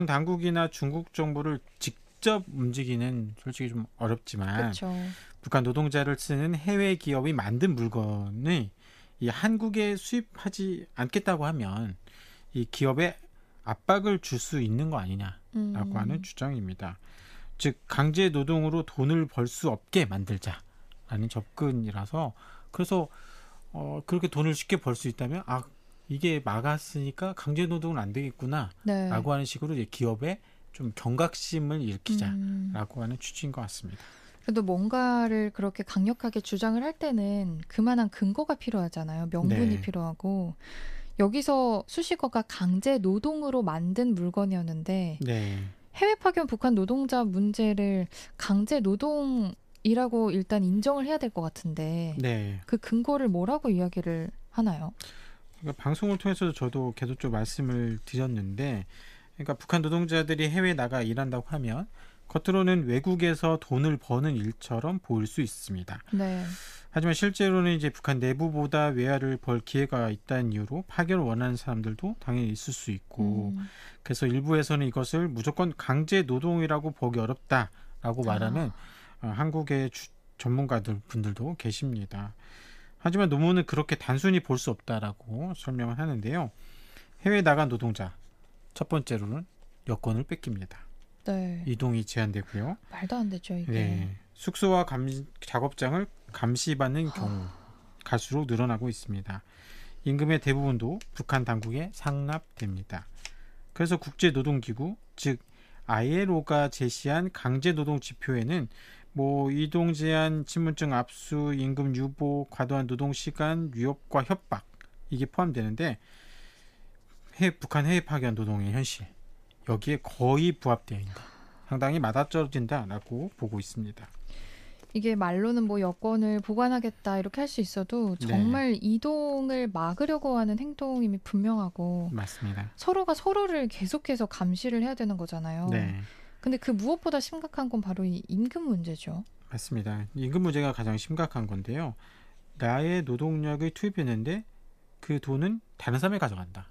당국이나 중국 정부를 직접 움직이는 솔직히 좀 어렵지만 그렇죠. 북한 노동자를 쓰는 해외 기업이 만든 물건을 이 한국에 수입하지 않겠다고 하면 이 기업에 압박을 줄 수 있는 거 아니냐라고 하는 주장입니다. 즉 강제 노동으로 돈을 벌 수 없게 만들자라는 접근이라서 그래서 그렇게 돈을 쉽게 벌 수 있다면 이게 막았으니까 강제 노동은 안 되겠구나라고 네. 하는 식으로 이제 기업에 좀 경각심을 일으키자라고 하는 취지인 것 같습니다. 그래도 뭔가를 그렇게 강력하게 주장을 할 때는 그만한 근거가 필요하잖아요. 명분이 네, 필요하고. 여기서 수식어가 강제 노동으로 만든 물건이었는데 네, 해외 파견 북한 노동자 문제를 강제 노동이라고 일단 인정을 해야 될 것 같은데 네. 그 근거를 뭐라고 이야기를 하나요? 그러니까 방송을 통해서도 저도 계속적으로 말씀을 드렸는데, 그러니까 북한 노동자들이 해외에 나가 일한다고 하면 겉으로는 외국에서 돈을 버는 일처럼 보일 수 있습니다. 네. 하지만 실제로는 이제 북한 내부보다 외화를 벌 기회가 있다는 이유로 파견을 원하는 사람들도 당연히 있을 수 있고, 음. 그래서 일부에서는 이것을 무조건 강제 노동이라고 보기 어렵다라고 말하는 아, 한국의 전문가들 분들도 계십니다. 하지만 논문은 그렇게 단순히 볼 수 없다라고 설명을 하는데요. 해외 나간 노동자 첫 번째로는 여권을 뺏깁니다. 네. 이동이 제한되고요. 말도 안 되죠, 이게. 네, 숙소와 작업장을 감시받는 경우 하, 갈수록 늘어나고 있습니다. 임금의 대부분도 북한 당국에 상납됩니다. 그래서 국제노동기구 즉 ILO가 제시한 강제노동 지표에는 이동 제한, 신분증 압수, 임금 유보, 과도한 노동 시간, 위협과 협박 이게 포함되는데 북한 해외 파견 노동의 현실 여기에 거의 부합되어 있다. 상당히 맞아떨어진다라고 보고 있습니다. 이게 말로는 뭐 여권을 보관하겠다 이렇게 할 수 있어도 네, 정말 이동을 막으려고 하는 행동임이 분명하고 맞습니다. 서로가 서로를 계속해서 감시를 해야 되는 거잖아요. 네, 근데 그 무엇보다 심각한 건 바로 이 임금 문제죠. 맞습니다. 임금 문제가 가장 심각한 건데요. 나의 노동력을 투입했는데 그 돈은 다른 사람이 가져간다.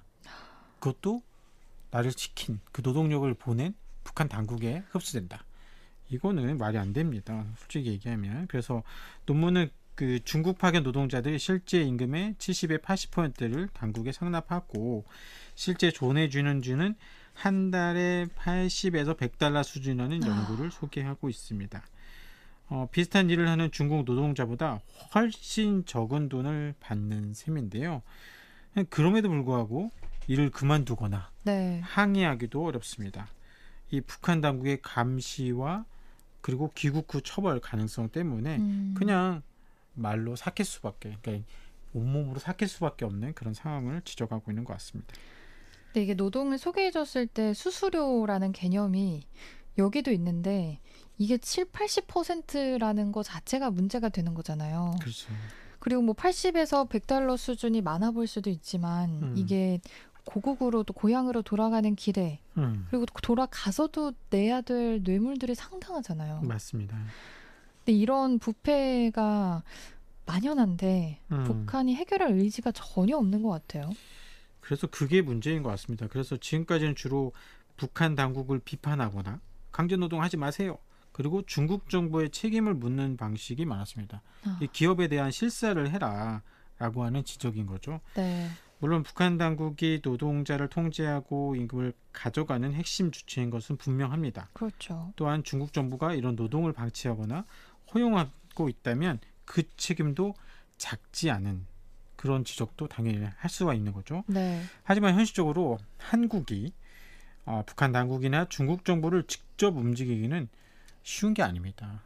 그것도 나를 시킨 그 노동력을 보낸 북한 당국에 흡수된다. 이거는 말이 안 됩니다. 솔직히 얘기하면. 그래서 논문은 그 중국 파견 노동자들 실제 임금의 70에 80%를 당국에 상납하고 실제 존해주는 주는 한 달에 80에서 100달러 수준이라는 연구를 소개하고 있습니다. 비슷한 일을 하는 중국 노동자보다 훨씬 적은 돈을 받는 셈인데요. 그럼에도 불구하고 일을 그만두거나 네. 항의하기도 어렵습니다. 이 북한 당국의 감시와 그리고 귀국 후 처벌 가능성 때문에 음. 그냥 말로 삭힐 수밖에, 그러니까 온몸으로 삭힐 수밖에 없는 그런 상황을 지적하고 있는 것 같습니다. 근데 이게 노동을 소개해줬을 때 수수료라는 개념이 여기도 있는데 이게 7, 80%라는 거 자체가 문제가 되는 거잖아요. 그렇죠. 그리고 뭐 80에서 100달러 수준이 많아 보일 수도 있지만 음, 이게 고국으로 또 고향으로 돌아가는 길에 그리고 돌아가서도 내야 될 뇌물들이 상당하잖아요. 맞습니다. 근데 이런 부패가 만연한데 음, 북한이 해결할 의지가 전혀 없는 것 같아요. 그래서 그게 문제인 것 같습니다. 그래서 지금까지는 주로 북한 당국을 비판하거나 강제노동 하지 마세요. 그리고 중국 정부의 책임을 묻는 방식이 많았습니다. 이 아, 기업에 대한 실사를 해라 라고 하는 지적인 거죠. 네, 물론 북한 당국이 노동자를 통제하고 임금을 가져가는 핵심 주체인 것은 분명합니다. 그렇죠. 또한 중국 정부가 이런 노동을 방치하거나 허용하고 있다면 그 책임도 작지 않은 그런 지적도 당연히 할 수가 있는 거죠. 네, 하지만 현실적으로 한국이 북한 당국이나 중국 정부를 직접 움직이기는 쉬운 게 아닙니다.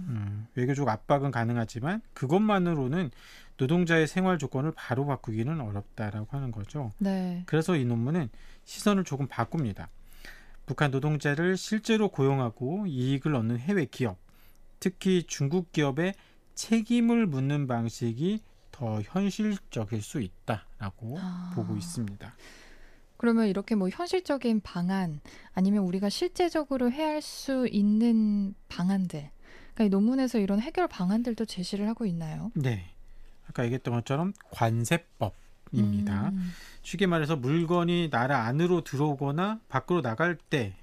외교적 압박은 가능하지만 그것만으로는 노동자의 생활 조건을 바로 바꾸기는 어렵다라고 하는 거죠. 네. 그래서 이 논문은 시선을 조금 바꿉니다. 북한 노동자를 실제로 고용하고 이익을 얻는 해외 기업, 특히 중국 기업의 책임을 묻는 방식이 더 현실적일 수 있다라고 보고 아, 있습니다. 그러면 이렇게 뭐 현실적인 방안 아니면 우리가 실제적으로 해야 할 수 있는 방안들, 그러니까 이 논문에서 이런 해결 방안들도 제시를 하고 있나요? 네, 아까 얘기했던 것처럼 관세법이 입니다. 쉽게 말해서 물건이 나라 안으로 들어오거나 밖으로 나갈 때